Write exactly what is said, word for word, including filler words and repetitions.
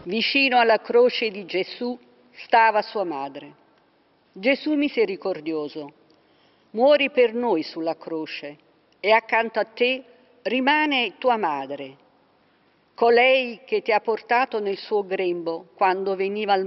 Vicino alla croce di Gesù stava sua madre. Gesù misericordioso, muori per noi sulla croce e accanto a te rimane tua madre, colei che ti ha portato nel suo grembo quando veniva al